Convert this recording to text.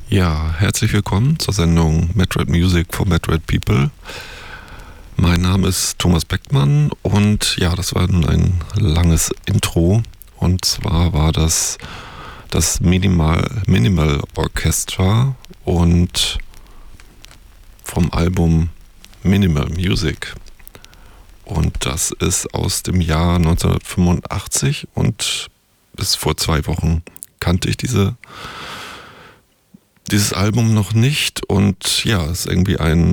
Ja, herzlich willkommen zur Sendung Madrid Music for Madrid People. Mein Name ist Thomas Beckmann und ja, das war nun ein langes Intro. Und zwar war das Minimal Orchestra und vom Album Minimal Music. Und das ist aus dem Jahr 1985 und bis vor 2 Wochen kannte ich dieses Album noch nicht und ja, es ist irgendwie ein